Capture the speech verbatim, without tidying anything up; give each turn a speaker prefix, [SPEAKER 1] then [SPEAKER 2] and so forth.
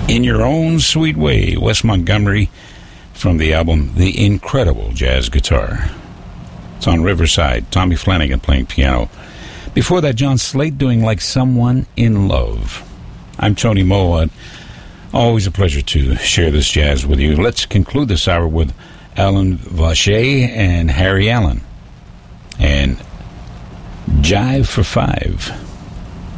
[SPEAKER 1] In Your Own Sweet Way, Wes Montgomery, from the album The Incredible Jazz Guitar. It's on Riverside. Tommy Flanagan playing piano. Before that, John Slate doing Like Someone in Love. I'm Tony Moa. Always a pleasure to share this jazz with you. Let's conclude this hour with Alan Vacher and Harry Allen. And Jive for Five.